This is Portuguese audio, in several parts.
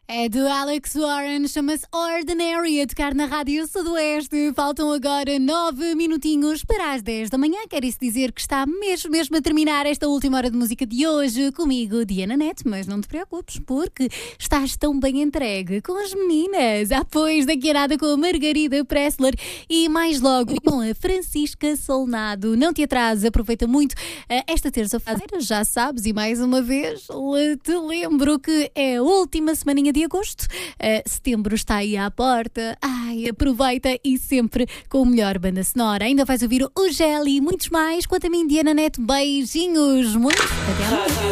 É do Alex Warren, chama-se Ordinary, a tocar na Rádio Sudoeste. Faltam agora 9 minutinhos para as 10 da manhã. Quer isso dizer que está mesmo a terminar esta última hora de música de hoje comigo, Diana Neto. Mas não te preocupes, porque estás tão bem entregue com as meninas. Pois, daqui a nada com a Margarida Pressler e mais logo com a Francisca Solnado. Não te atrases, aproveita muito esta terça-feira, já sabes, e mais uma vez te lembro que é a última semaninha de agosto. Setembro está aí à porta. Aproveita e sempre com o melhor banda sonora. Ainda vais ouvir o Gelli e muitos mais. Quanto a mim, Diana Neto, beijinhos. Muito até amanhã.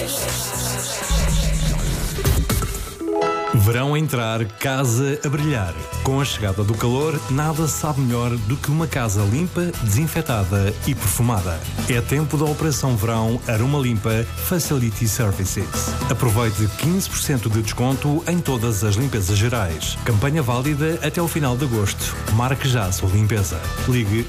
Verão a entrar, casa a brilhar. Com a chegada do calor, nada sabe melhor do que uma casa limpa, desinfetada e perfumada. É tempo da Operação Verão Aroma Limpa Facility Services. Aproveite 15% de desconto em todas as limpezas gerais. Campanha válida até o final de agosto. Marque já a sua limpeza. Ligue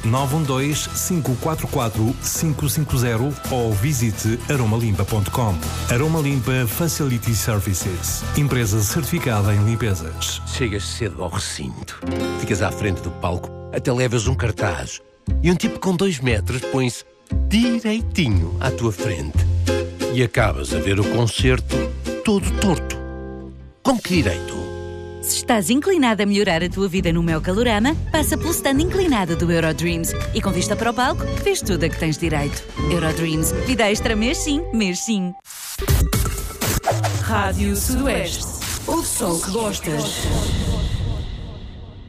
912-544-550 ou visite aromalimpa.com. Aroma Limpa Facility Services. Empresa certificada em limpezas. Chegas cedo ao recinto, ficas à frente do palco, até levas um cartaz e um tipo com 2 metros põe-se direitinho à tua frente e acabas a ver o concerto todo torto. Com que direito? Se estás inclinado a melhorar a tua vida no Meu Calorama, passa pelo stand inclinado do Eurodreams e com vista para o palco, vês tudo a que tens direito. Eurodreams, vida extra mês sim, mês sim. Rádio Sudoeste. O som que gostas.